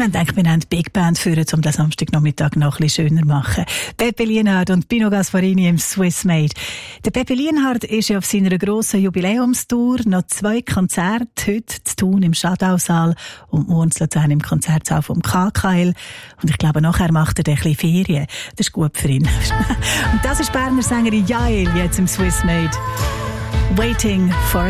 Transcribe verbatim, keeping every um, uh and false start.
wir haben gedacht, wir nehmen die Big Band führen, um den Samstagnachmittag noch ein bisschen schöner zu machen. Pepe Lienhard und Pino Gasparini im Swiss Made. Der Pepe Lienhard ist ja auf seiner grossen Jubiläumstour. Noch zwei Konzerte heute zu tun im Schadausaal und morgen zu Luzern im Konzertsaal vom K K L. Und ich glaube, nachher macht er ein bisschen Ferien. Das ist gut für ihn. Und das ist Berner Sängerin Jael jetzt im Swiss Made. Waiting for